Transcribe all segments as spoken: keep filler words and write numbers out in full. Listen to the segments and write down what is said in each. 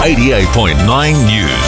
eighty-eight point nine News.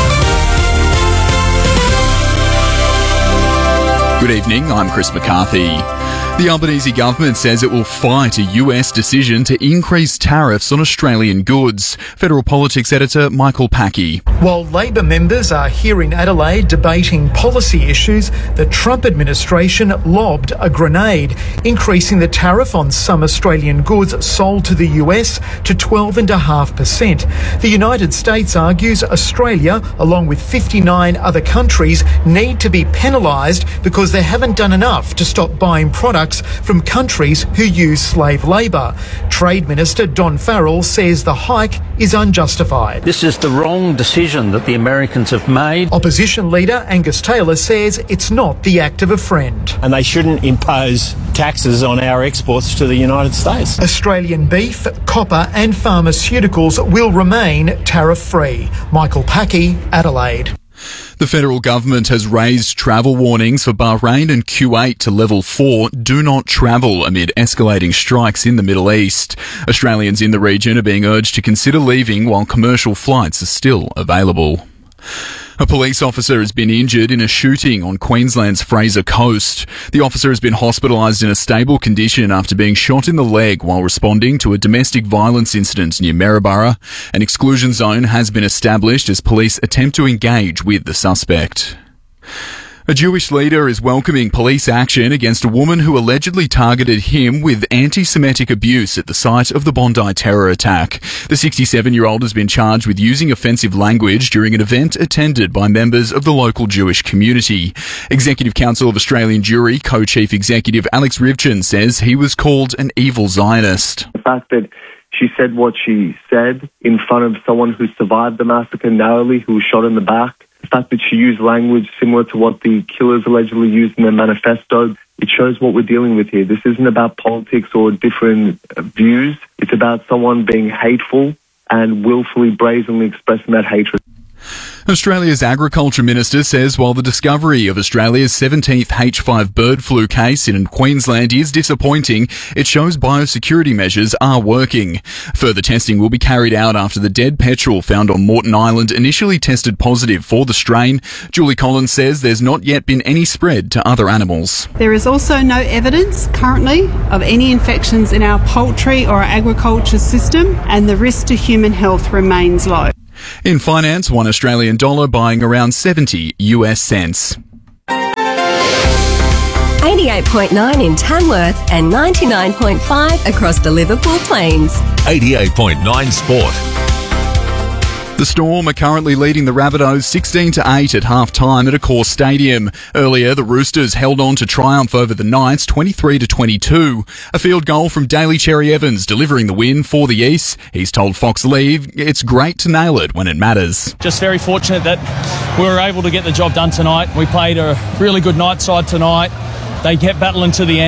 Good evening, I'm Chris McCarthy. The Albanese government says it will fight a U S decision to increase tariffs on Australian goods. Federal Politics editor Michael Packey. While Labor members are here in Adelaide debating policy issues, the Trump administration lobbed a grenade, increasing the tariff on some Australian goods sold to the U S to twelve point five percent. The United States argues Australia, along with fifty-nine other countries, need to be penalised because they haven't done enough to stop buying products from countries who use slave labour. Trade Minister Don Farrell says the hike is unjustified. This is the wrong decision that the Americans have made. Opposition leader Angus Taylor says it's not the act of a friend. And they shouldn't impose taxes on our exports to the United States. Australian beef, copper and pharmaceuticals will remain tariff-free. Michael Packey, Adelaide. The federal government has raised travel warnings for Bahrain and Kuwait to level four, do not travel, amid escalating strikes in the Middle East. Australians in the region are being urged to consider leaving while commercial flights are still available. A police officer has been injured in a shooting on Queensland's Fraser Coast. The officer has been hospitalised in a stable condition after being shot in the leg while responding to a domestic violence incident near Maryborough. An exclusion zone has been established as police attempt to engage with the suspect. A Jewish leader is welcoming police action against a woman who allegedly targeted him with anti-Semitic abuse at the site of the Bondi terror attack. The sixty-seven-year-old has been charged with using offensive language during an event attended by members of the local Jewish community. Executive Council of Australian Jewry co-chief executive Alex Rivchin says he was called an evil Zionist. The fact that she said what she said in front of someone who survived the massacre narrowly, who was shot in the back, the fact that she used language similar to what the killers allegedly used in their manifesto, it shows what we're dealing with here. This isn't about politics or different views. It's about someone being hateful and willfully, brazenly expressing that hatred. Australia's Agriculture Minister says while the discovery of Australia's seventeenth H five bird flu case in Queensland is disappointing, it shows biosecurity measures are working. Further testing will be carried out after the dead petrel found on Moreton Island initially tested positive for the strain. Julie Collins says there's not yet been any spread to other animals. There is also no evidence currently of any infections in our poultry or our agriculture system, and the risk to human health remains low. In finance, one Australian dollar buying around seventy U S cents. eighty-eight point nine in Tamworth and ninety-nine point five across the Liverpool Plains. eighty-eight point nine Sport. The Storm are currently leading the Rabbitohs sixteen to eight at half-time at Accor Stadium. Earlier, the Roosters held on to triumph over the Knights twenty-three to twenty-two. A field goal from Daly Cherry Evans delivering the win for the East. He's told Fox Leave it's great to nail it when it matters. Just very fortunate that we were able to get the job done tonight. We played a really good night side tonight. They kept battling to the end.